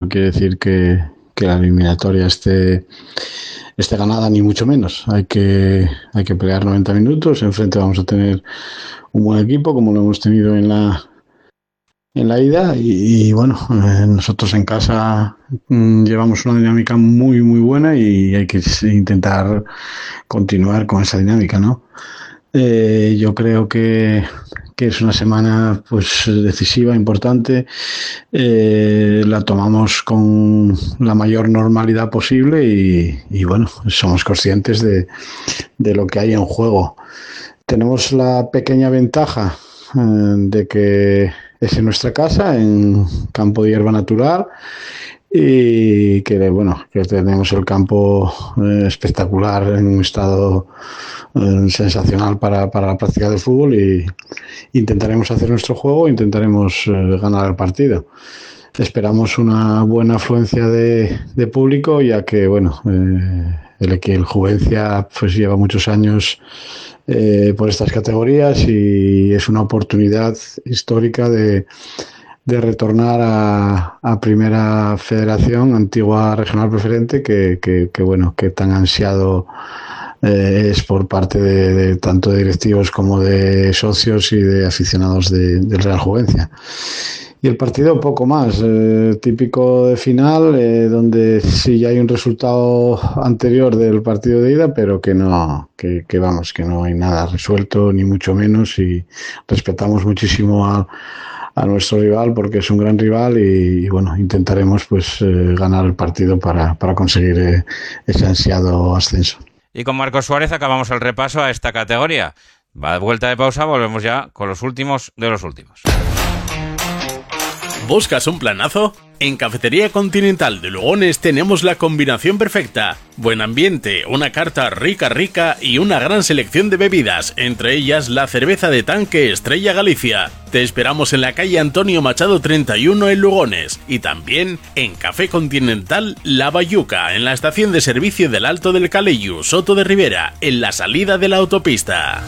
quiere decir que la eliminatoria esté ganada, ni mucho menos. Hay que pelear 90 minutos. Enfrente vamos a tener un buen equipo, como lo hemos tenido en la ida, y bueno, nosotros en casa llevamos una dinámica muy muy buena y hay que intentar continuar con esa dinámica, ¿no? Yo creo que es una semana pues decisiva, importante. La tomamos con la mayor normalidad posible y bueno, somos conscientes de lo que hay en juego. Tenemos la pequeña ventaja de que es en nuestra casa, en campo de hierba natural, y que bueno, que tenemos el campo espectacular, en un estado sensacional para la práctica del fútbol, y intentaremos hacer nuestro juego, intentaremos ganar el partido. Esperamos una buena afluencia de público, ya que bueno, el Juvencia pues lleva muchos años por estas categorías y es una oportunidad histórica de retornar a Primera Federación, antigua regional preferente, que bueno, que tan ansiado es por parte de tanto de directivos como de socios y de aficionados del Real Juvencia. Y el partido poco más, típico de final, donde sí ya hay un resultado anterior del partido de ida, pero que no hay nada resuelto, ni mucho menos, y respetamos muchísimo a nuestro rival porque es un gran rival y bueno, intentaremos pues ganar el partido para conseguir ese ansiado ascenso. Y con Marcos Suárez acabamos el repaso a esta categoría. Va de vuelta de pausa, volvemos ya con los últimos de los últimos. ¿Buscas un planazo? En Cafetería Continental de Lugones tenemos la combinación perfecta. Buen ambiente, una carta rica y una gran selección de bebidas, entre ellas la cerveza de tanque Estrella Galicia. Te esperamos en la calle Antonio Machado 31 en Lugones y también en Café Continental La Bayuca, en la estación de servicio del Alto del Calellu, Soto de Ribera, en la salida de la autopista.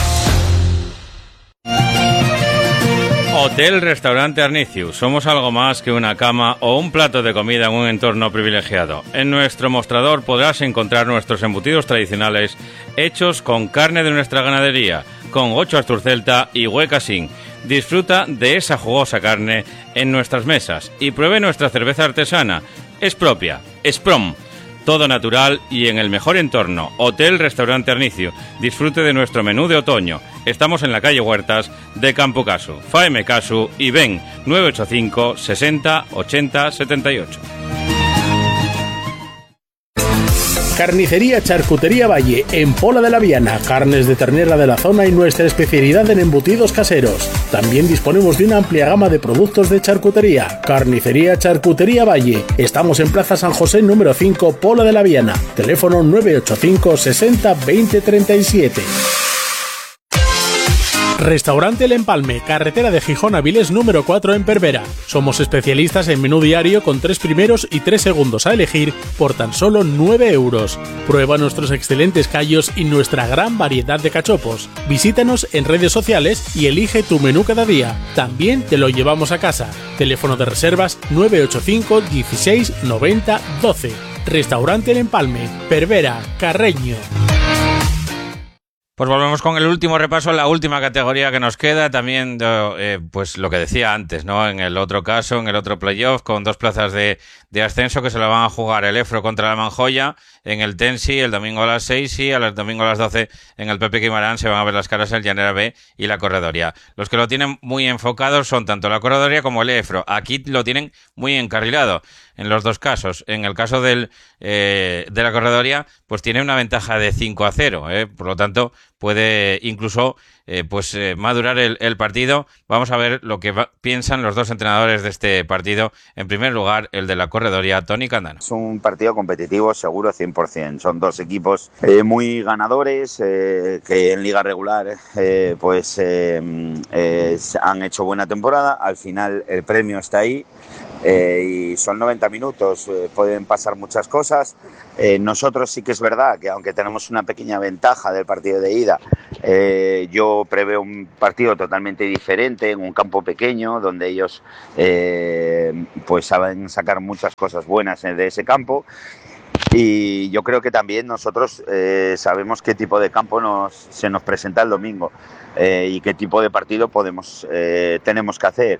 Hotel Restaurante Arnicius. Somos algo más que una cama o un plato de comida en un entorno privilegiado. En nuestro mostrador podrás encontrar nuestros embutidos tradicionales hechos con carne de nuestra ganadería, con 8 Asturcelta y Huecasín. Disfruta de esa jugosa carne en nuestras mesas y pruebe nuestra cerveza artesana. Es propia, Sprom. Todo natural y en el mejor entorno. Hotel Restaurante Arnicio. Disfrute de nuestro menú de otoño. Estamos en la calle Huertas de Campo Casu. Faeme Casu y ven 985 60 80 78. Carnicería Charcutería Valle, en Pola de la Viana, carnes de ternera de la zona y nuestra especialidad en embutidos caseros. También disponemos de una amplia gama de productos de charcutería. Carnicería Charcutería Valle. Estamos en Plaza San José número 5, Pola de la Viana. Teléfono 985 60 20 37. Restaurante El Empalme, carretera de Gijón a Vilés número 4 en Pervera. Somos especialistas en menú diario con 3 primeros y 3 segundos a elegir por tan solo 9 euros. Prueba nuestros excelentes callos y nuestra gran variedad de cachopos. Visítanos en redes sociales y elige tu menú cada día. También te lo llevamos a casa. Teléfono de reservas 985 16 90 12. Restaurante El Empalme, Pervera, Carreño. Pues volvemos con el último repaso, la última categoría que nos queda, también pues lo que decía antes, ¿no? En el otro caso, en el otro playoff, con 2 plazas de ascenso que se la van a jugar el Efro contra la Manjoya, en el Tensi el domingo a las 6 y el domingo a las 12 en el Pepe Quimarán se van a ver las caras el Llanera B y la Corredoria. Los que lo tienen muy enfocados son tanto la Corredoria como el Efro. Aquí lo tienen muy encarrilado en los dos casos. En el caso de la Corredoria, pues tiene una ventaja de 5-0, por lo tanto puede incluso madurar el partido. Vamos a ver lo que piensan los dos entrenadores de este partido. En primer lugar, el de la Corredoria, Toni Candano. Es un partido competitivo, seguro 100%. Son dos equipos muy ganadores, que en liga regular han hecho buena temporada. Al final el premio está ahí y son 90 minutos, pueden pasar muchas cosas. Nosotros sí que es verdad que aunque tenemos una pequeña ventaja del partido de ida, yo preveo un partido totalmente diferente en un campo pequeño donde ellos pues saben sacar muchas cosas buenas de ese campo. Y yo creo que también nosotros sabemos qué tipo de campo se nos presenta el domingo y qué tipo de partido tenemos que hacer.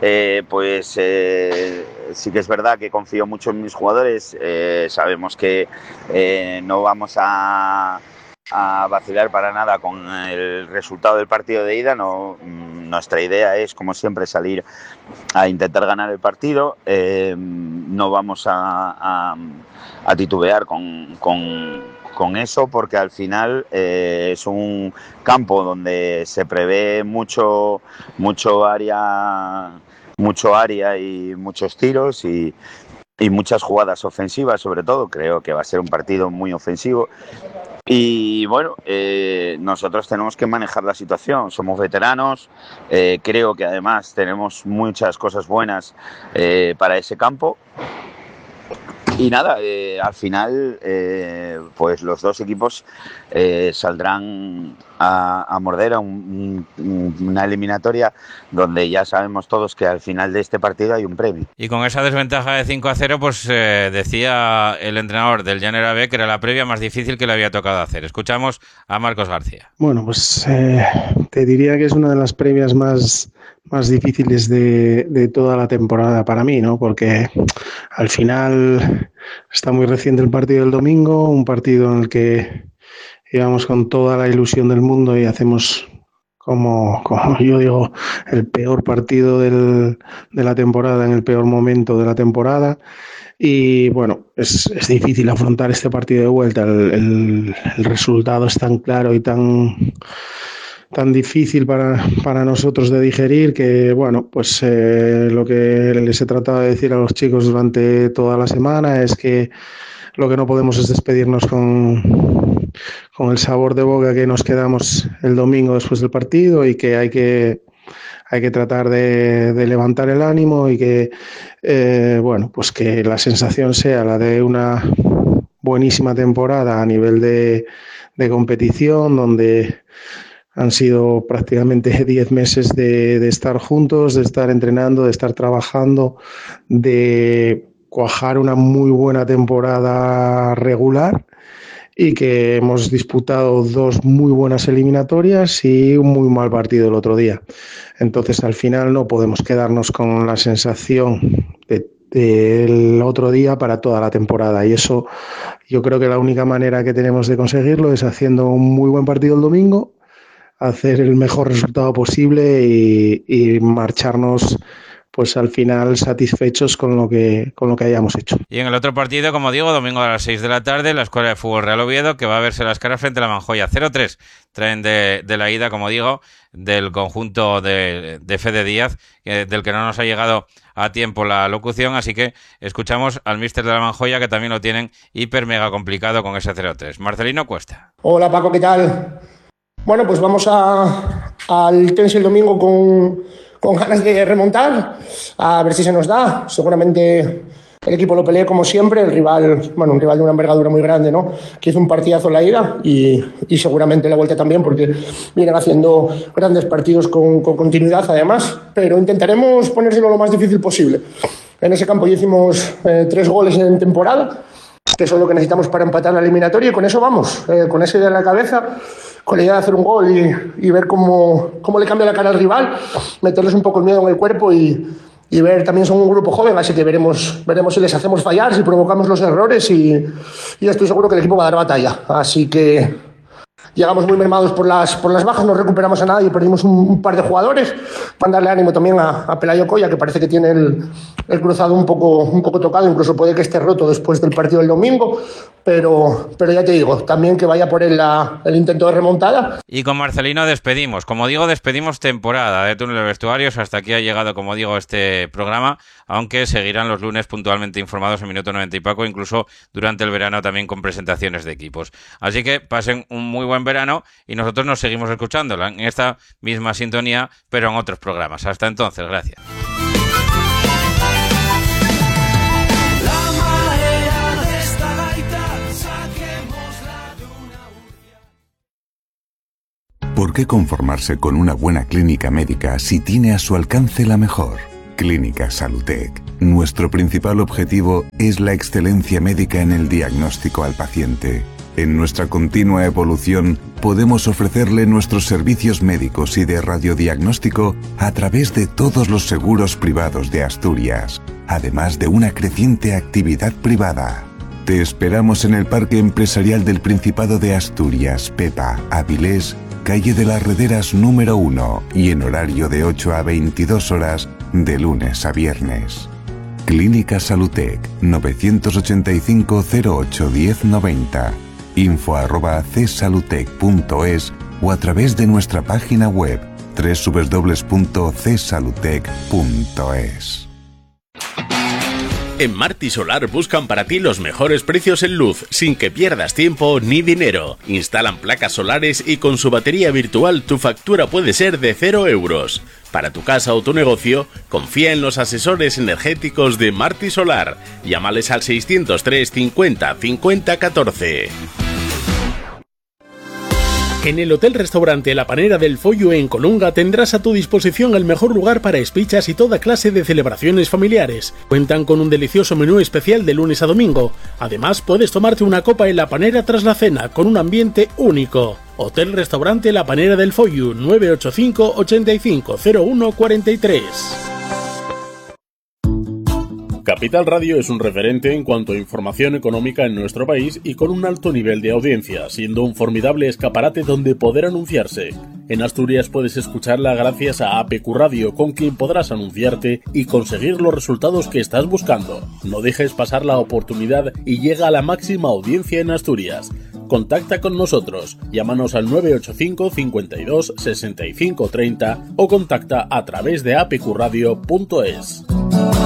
Sí que es verdad que confío mucho en mis jugadores. Sabemos que no vamos a vacilar para nada con el resultado del partido de ida. Nuestra idea es, como siempre, salir a intentar ganar el partido. No vamos a titubear con eso, porque al final es un campo donde se prevé mucho área y muchos tiros y muchas jugadas ofensivas. Sobre todo creo que va a ser un partido muy ofensivo. Y bueno, nosotros tenemos que manejar la situación. Somos veteranos, creo que además tenemos muchas cosas buenas para ese campo. Y nada, al final pues los dos equipos saldrán a morder a una eliminatoria donde ya sabemos todos que al final de este partido hay un premio. Y con esa desventaja de 5-0, pues decía el entrenador del Llanera B que era la previa más difícil que le había tocado hacer. Escuchamos a Marcos García. Bueno, pues te diría que es una de las previas más difíciles de toda la temporada para mí, ¿no? Porque al final está muy reciente el partido del domingo, un partido en el que íbamos con toda la ilusión del mundo y hacemos, como yo digo, el peor partido de la temporada, en el peor momento de la temporada. Y bueno, es difícil afrontar este partido de vuelta. El resultado es tan claro y tan difícil para nosotros de digerir que, bueno, pues lo que les he tratado de decir a los chicos durante toda la semana es que lo que no podemos es despedirnos con el sabor de boca que nos quedamos el domingo después del partido, y que hay que tratar de levantar el ánimo y que, bueno, pues que la sensación sea la de una buenísima temporada a nivel de competición, donde han sido prácticamente 10 meses de estar juntos, de estar entrenando, de estar trabajando, de cuajar una muy buena temporada regular, y que hemos disputado 2 muy buenas eliminatorias y un muy mal partido el otro día. Entonces, al final no podemos quedarnos con la sensación del otro día para toda la temporada, y eso yo creo que la única manera que tenemos de conseguirlo es haciendo un muy buen partido el domingo, hacer el mejor resultado posible y marcharnos pues al final satisfechos con lo que hayamos hecho. Y en el otro partido, como digo, domingo a las 6 de la tarde, la Escuela de Fútbol Real Oviedo, que va a verse las caras frente a la Manjoya. 0-3 traen de la ida, como digo, del conjunto de Fede Díaz, del que no nos ha llegado a tiempo la locución, así que escuchamos al míster de la Manjoya, que también lo tienen hiper mega complicado con ese 0-3. Marcelino Cuesta. Hola Paco, ¿qué tal? Bueno, pues vamos al Tense el domingo con ganas de remontar, a ver si se nos da. Seguramente el equipo lo pelee como siempre, un rival de una envergadura muy grande, ¿no? Que hizo un partidazo en la ida y seguramente la vuelta también, porque vienen haciendo grandes partidos con continuidad además, pero intentaremos ponérselo lo más difícil posible. En ese campo ya hicimos 3 goles en temporada, que eso es lo que necesitamos para empatar la eliminatoria, y con eso vamos, con esa idea en la cabeza, con la idea de hacer un gol y ver cómo le cambia la cara al rival, meterles un poco el miedo en el cuerpo y ver, también son un grupo joven, así que veremos si les hacemos fallar, si provocamos los errores, y estoy seguro que el equipo va a dar batalla. Así que llegamos muy mermados por las bajas, no recuperamos a nadie, perdimos un par de jugadores, para darle ánimo también a Pelayo Coya, que parece que tiene el cruzado un poco tocado, incluso puede que esté roto después del partido del domingo, pero ya te digo, también que vaya por él el intento de remontada. Y con Marcelino despedimos, como digo, despedimos temporada de Túnel de Vestuarios. Hasta aquí ha llegado, como digo, este programa, aunque seguirán los lunes puntualmente informados en Minuto 90 y Paco, incluso durante el verano también con presentaciones de equipos. Así que pasen un muy buen verano y nosotros nos seguimos escuchando en esta misma sintonía, pero en otros programas. Hasta entonces, gracias. ¿Por qué conformarse con una buena clínica médica si tiene a su alcance la mejor? Clínica Salutec. Nuestro principal objetivo es la excelencia médica en el diagnóstico al paciente. En nuestra continua evolución, podemos ofrecerle nuestros servicios médicos y de radiodiagnóstico a través de todos los seguros privados de Asturias, además de una creciente actividad privada. Te esperamos en el Parque Empresarial del Principado de Asturias, Pepa, Avilés, calle de las Rederas número 1 y en horario de 8 a 22 horas de lunes a viernes. Clínica Salutec, 985 08 1090, info@csalutec.es o a través de nuestra página web www.csalutec.es. En Marti Solar buscan para ti los mejores precios en luz, sin que pierdas tiempo ni dinero. Instalan placas solares y con su batería virtual tu factura puede ser de 0 euros. Para tu casa o tu negocio, confía en los asesores energéticos de Marti Solar. Llámales al 603 50 50 14. En el Hotel-Restaurante La Panera del Follo en Colunga tendrás a tu disposición el mejor lugar para espichas y toda clase de celebraciones familiares. Cuentan con un delicioso menú especial de lunes a domingo. Además, puedes tomarte una copa en La Panera tras la cena, con un ambiente único. Hotel-Restaurante La Panera del Follo, 985 85 01 43. Capital Radio es un referente en cuanto a información económica en nuestro país y con un alto nivel de audiencia, siendo un formidable escaparate donde poder anunciarse. En Asturias puedes escucharla gracias a APQ Radio, con quien podrás anunciarte y conseguir los resultados que estás buscando. No dejes pasar la oportunidad y llega a la máxima audiencia en Asturias. Contacta con nosotros, llámanos al 985 52 65 30 o contacta a través de apqradio.es.